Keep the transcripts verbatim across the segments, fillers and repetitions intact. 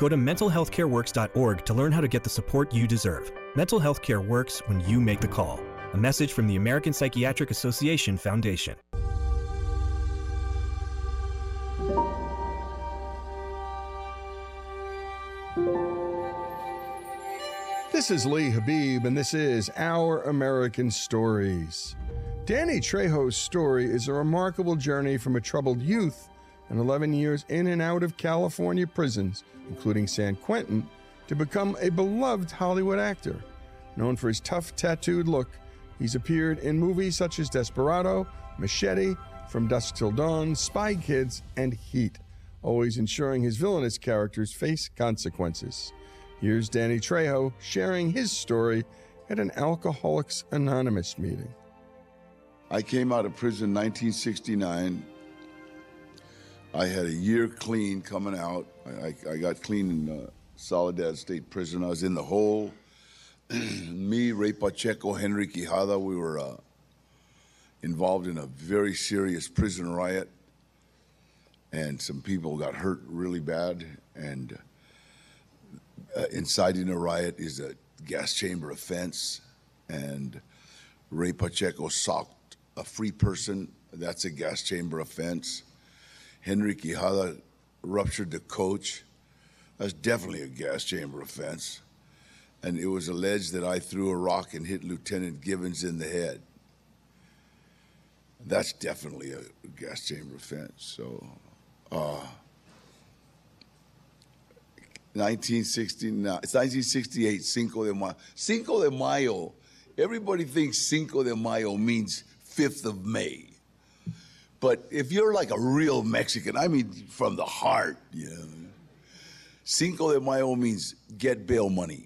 Go to mental health care works dot org to learn how to get the support you deserve. Mental health care works when you make the call. A message from the American Psychiatric Association Foundation. This is Lee Habib, and this is Our American Stories. Danny Trejo's story is a remarkable journey from a troubled youth and eleven years in and out of California prisons, including San Quentin, to become a beloved Hollywood actor. Known for his tough, tattooed look, he's appeared in movies such as Desperado, Machete, From Dusk Till Dawn, Spy Kids, and Heat, always ensuring his villainous characters face consequences. Here's Danny Trejo sharing his story at an Alcoholics Anonymous meeting. I came out of prison in nineteen sixty-nine. I had a year clean coming out. I, I, I got clean in uh, Soledad State Prison. I was in the hole. Me, Ray Pacheco, Henry Quijada, we were uh, involved in a very serious prison riot. And some people got hurt really bad. And uh, inciting a riot is a gas chamber offense. And Ray Pacheco socked a free person. That's a gas chamber offense. Henry Quijada ruptured the coach. That's definitely a gas chamber offense. And it was alleged that I threw a rock and hit Lieutenant Gibbons in the head. That's definitely a gas chamber offense. So, uh, nineteen sixty-nine, it's nineteen sixty-eight, Cinco de Mayo. Cinco de Mayo, everybody thinks Cinco de Mayo means fifth of May. But if you're like a real Mexican, I mean from the heart, you know, Cinco de Mayo means get bail money.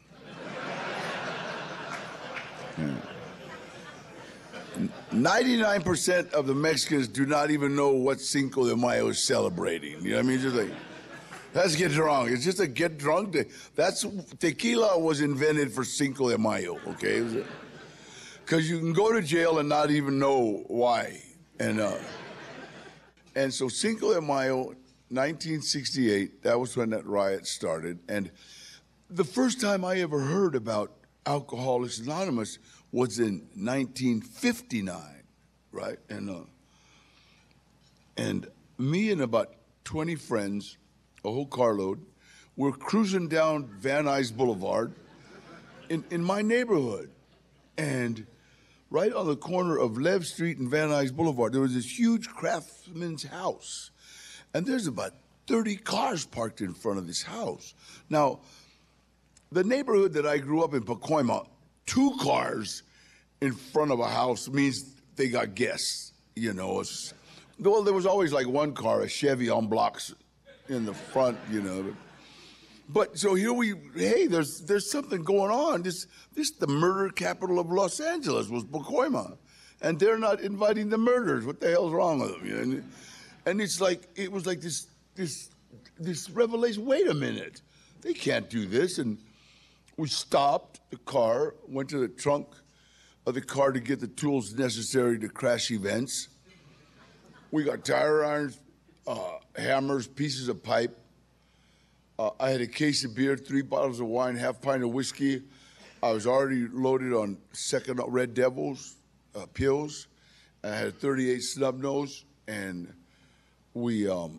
ninety-nine percent of the Mexicans do not even know what Cinco de Mayo is celebrating. You know what I mean? Just like, let's get drunk. It's just a get drunk day. That's, tequila was invented for Cinco de Mayo, okay? Because you can go to jail and not even know why. And uh, and so Cinco de Mayo, nineteen sixty-eight, that was when that riot started. And the first time I ever heard about Alcoholics Anonymous was in nineteen fifty-nine, right? And uh, and me and about twenty friends, a whole carload, were cruising down Van Nuys Boulevard in, in my neighborhood. And right on the corner of Lev Street and Van Nuys Boulevard, there was this huge craftsman's house. And there's about thirty cars parked in front of this house. Now, the neighborhood that I grew up in, Pacoima, two cars in front of a house means they got guests, you know. It's, well, there was always like one car, a Chevy on blocks in the front, you know. But so here we, hey, there's there's something going on. This this the murder capital of Los Angeles was Pacoima, and they're not inviting the murderers. What the hell's wrong with them? You know? And, and it's like it was like this this this revelation. Wait a minute, they can't do this. And we stopped the car, went to the trunk of the car to get the tools necessary to crash events. We got tire irons, uh, hammers, pieces of pipe. Uh, I had a case of beer, three bottles of wine, half pint of whiskey. I was already loaded on second Red Devils uh, pills. I had a thirty-eight snub nose, and we um,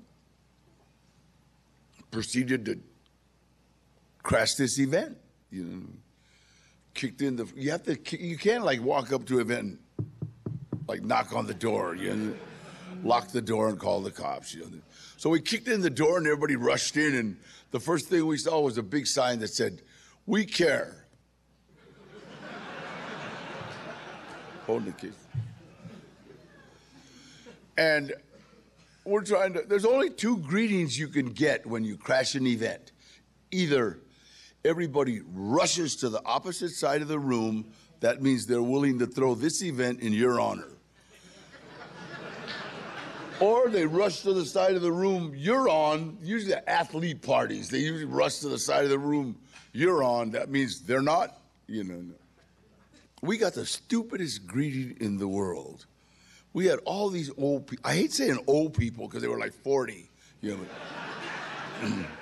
proceeded to crash this event. You know, kicked in the. You have to. You can't like walk up to an event, and, like knock on the door. You know, lock the door and call the cops. You know. So we kicked in the door and everybody rushed in, and the first thing we saw was a big sign that said, "We care." Hold the key. And we're trying to, there's only two greetings you can get when you crash an event. Either everybody rushes to the opposite side of the room, that means they're willing to throw this event in your honor. Or they rush to the side of the room you're on, usually at athlete parties. They usually rush to the side of the room you're on. That means they're not, you know. We got the stupidest greeting in the world. We had all these old people. I hate saying old people because they were like forty, you know.